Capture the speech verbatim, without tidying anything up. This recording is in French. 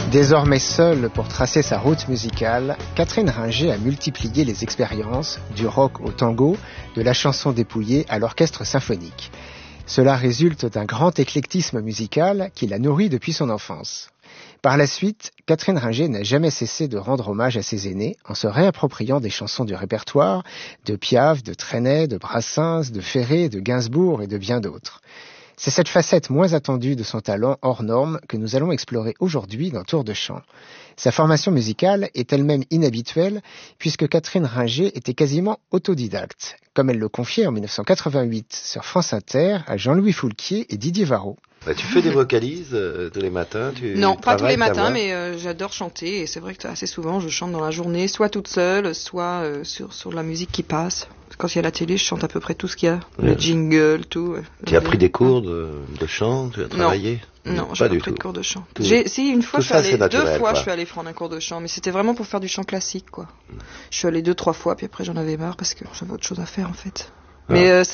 Désormais seule pour tracer sa route musicale, Catherine Ringer a multiplié les expériences, du rock au tango, de la chanson dépouillée à l'orchestre symphonique. Cela résulte d'un grand éclectisme musical qui la nourrit depuis son enfance. Par la suite, Catherine Ringer n'a jamais cessé de rendre hommage à ses aînés en se réappropriant des chansons du répertoire de Piaf, de Trenet, de Brassens, de Ferré, de Gainsbourg et de bien d'autres. C'est cette facette moins attendue de son talent hors norme que nous allons explorer aujourd'hui dans Tour de Chant. Sa formation musicale est elle-même inhabituelle puisque Catherine Ringer était quasiment autodidacte, comme elle le confiait en dix-neuf cent quatre-vingt-huit sur France Inter à Jean-Louis Foulquier et Didier Varro. Bah, tu fais des vocalises euh, tous les matins tu Non, pas tous les matins, mais euh, j'adore chanter et c'est vrai que assez souvent je chante dans la journée, soit toute seule, soit euh, sur, sur la musique qui passe. Quand il y a la télé, je chante à peu près tout ce qu'il y a, ouais. Le jingle, tout. Tu as pris des cours de, de chant, tu as travaillé? Non, non, j'ai pas pris de cours de chant. Tout, j'ai, si, une fois, je suis allée, naturel, deux fois, quoi. Je suis allée prendre un cours de chant, mais c'était vraiment pour faire du chant classique, quoi. Je suis allée deux, trois fois, puis après j'en avais marre parce que j'avais autre chose à faire, en fait. Ah. Mais euh,